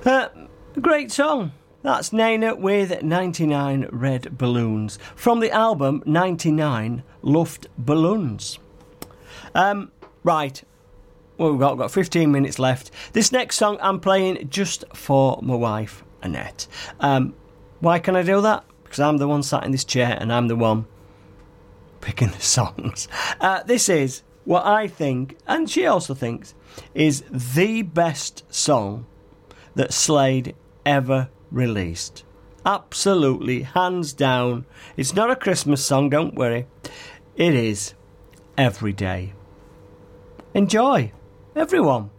Great song. That's Nena with 99 Red Balloons from the album 99 Luftballons. Right. Well, we've got 15 minutes left. This next song I'm playing just for my wife, Annette. Why can I do that? Because I'm the one sat in this chair and I'm the one picking the songs. This is what I think, and she also thinks, is the best song that Slade ever released. Absolutely, hands down. It's not a Christmas song, don't worry. It is Every Day. Enjoy, everyone.